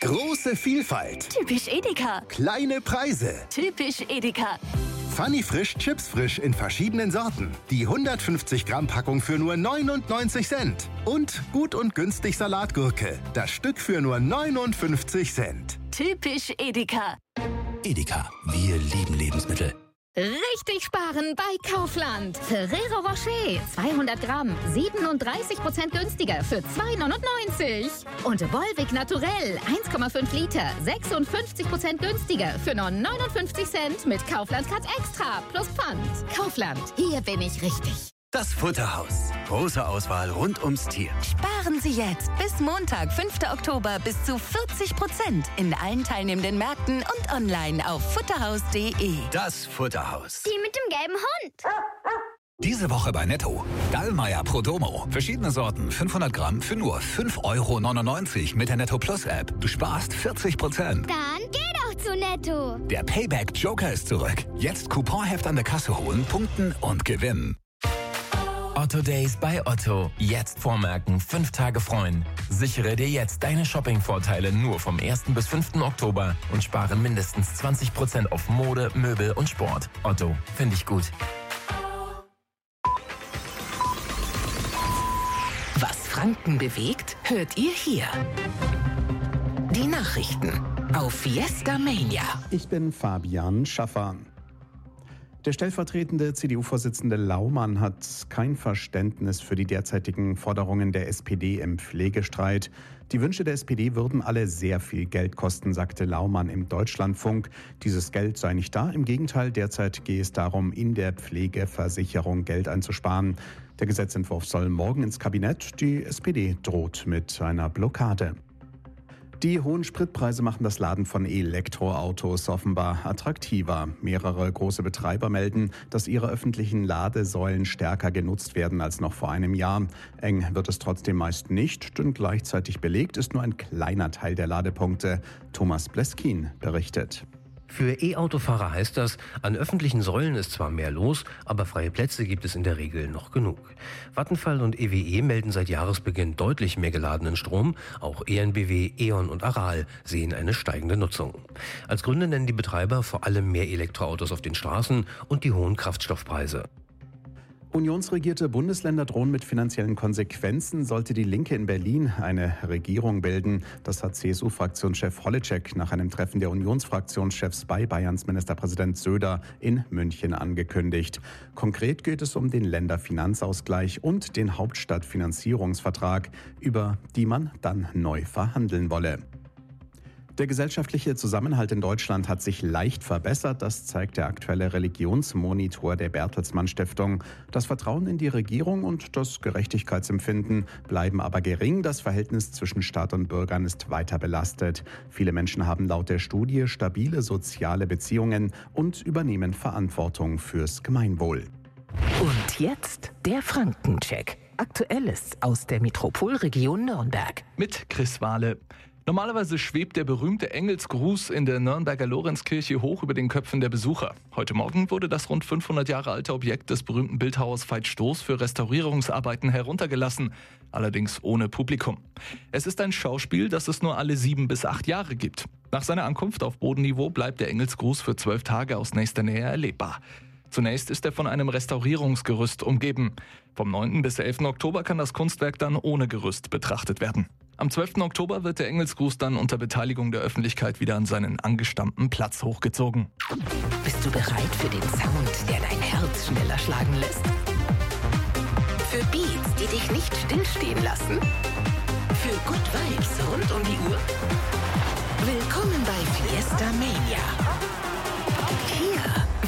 Große Vielfalt. Typisch Edeka. Kleine Preise. Typisch Edeka. Funny Frisch Chips Frisch in verschiedenen Sorten. Die 150 Gramm Packung für nur 99 Cent. Und gut und günstig Salatgurke. Das Stück für nur 59 Cent. Typisch Edeka. Edeka, wir lieben Lebensmittel. Richtig sparen bei Kaufland. Ferrero Rocher, 200 Gramm, 37% günstiger für 2,99. Und Volvic Naturell, 1,5 Liter, 56% günstiger für nur 59 Cent mit Kaufland Cut Extra plus Pfand. Kaufland, hier bin ich richtig. Das Futterhaus. Große Auswahl rund ums Tier. Sparen Sie jetzt bis Montag, 5. Oktober bis zu 40% in allen teilnehmenden Märkten und online auf futterhaus.de. Das Futterhaus. Die mit dem gelben Hund. Diese Woche bei Netto. Gallmeier Prodomo. Verschiedene Sorten, 500 Gramm für nur 5,99 € mit der Netto Plus App. Du sparst 40%. Dann geh doch zu Netto. Der Payback Joker ist zurück. Jetzt Couponheft an der Kasse holen, punkten und gewinnen. Otto Days bei Otto. Jetzt vormerken, 5 Tage freuen. Sichere dir jetzt deine Shopping-Vorteile nur vom 1. bis 5. Oktober und spare mindestens 20% auf Mode, Möbel und Sport. Otto, finde ich gut. Was Franken bewegt, hört ihr hier. Die Nachrichten auf Fiesta Mania. Ich bin Fabian Schaffer. Der stellvertretende CDU-Vorsitzende Laumann hat kein Verständnis für die derzeitigen Forderungen der SPD im Pflegestreit. Die Wünsche der SPD würden alle sehr viel Geld kosten, sagte Laumann im Deutschlandfunk. Dieses Geld sei nicht da. Im Gegenteil, derzeit gehe es darum, in der Pflegeversicherung Geld einzusparen. Der Gesetzentwurf soll morgen ins Kabinett. Die SPD droht mit einer Blockade. Die hohen Spritpreise machen das Laden von Elektroautos offenbar attraktiver. Mehrere große Betreiber melden, dass ihre öffentlichen Ladesäulen stärker genutzt werden als noch vor einem Jahr. Eng wird es trotzdem meist nicht, denn gleichzeitig belegt ist nur ein kleiner Teil der Ladepunkte. Thomas Bleskin berichtet. Für E-Autofahrer heißt das, an öffentlichen Säulen ist zwar mehr los, aber freie Plätze gibt es in der Regel noch genug. Vattenfall und EWE melden seit Jahresbeginn deutlich mehr geladenen Strom. Auch EnBW, E.ON und Aral sehen eine steigende Nutzung. Als Gründe nennen die Betreiber vor allem mehr Elektroautos auf den Straßen und die hohen Kraftstoffpreise. Unionsregierte Bundesländer drohen mit finanziellen Konsequenzen, sollte die Linke in Berlin eine Regierung bilden. Das hat CSU-Fraktionschef Holitschek nach einem Treffen der Unionsfraktionschefs bei Bayerns Ministerpräsident Söder in München angekündigt. Konkret geht es um den Länderfinanzausgleich und den Hauptstadtfinanzierungsvertrag, über die man dann neu verhandeln wolle. Der gesellschaftliche Zusammenhalt in Deutschland hat sich leicht verbessert, das zeigt der aktuelle Religionsmonitor der Bertelsmann Stiftung. Das Vertrauen in die Regierung und das Gerechtigkeitsempfinden bleiben aber gering. Das Verhältnis zwischen Staat und Bürgern ist weiter belastet. Viele Menschen haben laut der Studie stabile soziale Beziehungen und übernehmen Verantwortung fürs Gemeinwohl. Und jetzt der Frankencheck. Aktuelles aus der Metropolregion Nürnberg. Mit Chris Wahle. Normalerweise schwebt der berühmte Engelsgruß in der Nürnberger Lorenzkirche hoch über den Köpfen der Besucher. Heute Morgen wurde das rund 500 Jahre alte Objekt des berühmten Bildhauers Veit Stoß für Restaurierungsarbeiten heruntergelassen, allerdings ohne Publikum. Es ist ein Schauspiel, das es nur alle 7 bis 8 Jahre gibt. Nach seiner Ankunft auf Bodenniveau bleibt der Engelsgruß für 12 Tage aus nächster Nähe erlebbar. Zunächst ist er von einem Restaurierungsgerüst umgeben. Vom 9. bis 11. Oktober kann das Kunstwerk dann ohne Gerüst betrachtet werden. Am 12. Oktober wird der Engelsgruß dann unter Beteiligung der Öffentlichkeit wieder an seinen angestammten Platz hochgezogen. Bist du bereit für den Sound, der dein Herz schneller schlagen lässt? Für Beats, die dich nicht stillstehen lassen? Für Good Vibes rund um die Uhr? Willkommen bei Fiesta Mania.